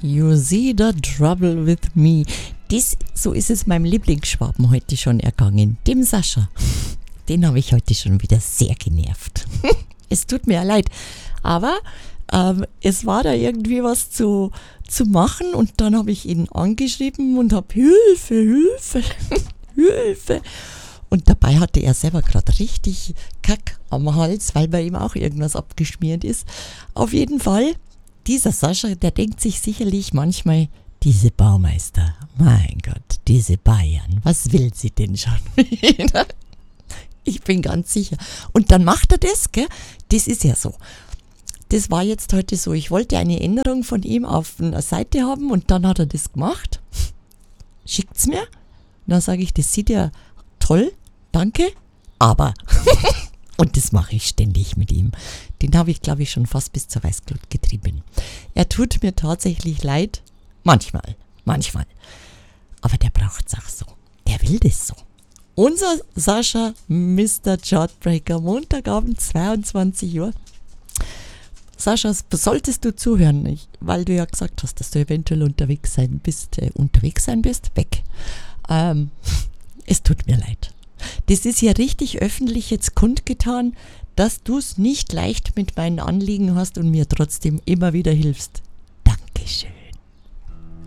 You see the trouble with me. So ist es meinem Lieblingsschwaben heute schon ergangen, dem Sascha. Den habe ich heute schon wieder sehr genervt. Es tut mir ja leid, aber es war da irgendwie was zu machen und dann habe ich ihn angeschrieben und habe Hilfe. Und dabei hatte er selber gerade richtig Kack am Hals, weil bei ihm auch irgendwas abgeschmiert ist. Auf jeden Fall, dieser Sascha, der denkt sich sicherlich manchmal, diese Baumeister, mein Gott, diese Bayern, was will sie denn schon wieder? Ich bin ganz sicher. Und dann macht er das, gell? Das ist ja so. Das war jetzt heute so. Ich wollte eine Änderung von ihm auf einer Seite haben und dann hat er das gemacht. Schickt's mir. Dann sage ich, das sieht ja toll, danke, aber. Und das mache ich ständig mit ihm. Den habe ich, glaube ich, schon fast bis zur Weißglut getrieben. Er tut mir tatsächlich leid. Manchmal. Aber der braucht's auch so. Der will das so. Unser Sascha, Mr. Chartbreaker, Montagabend, 22 Uhr. Sascha, solltest du zuhören, weil du ja gesagt hast, dass du eventuell unterwegs sein bist, weg. Es tut mir leid. Das ist ja richtig öffentlich jetzt kundgetan, dass du es nicht leicht mit meinen Anliegen hast und mir trotzdem immer wieder hilfst. Dankeschön.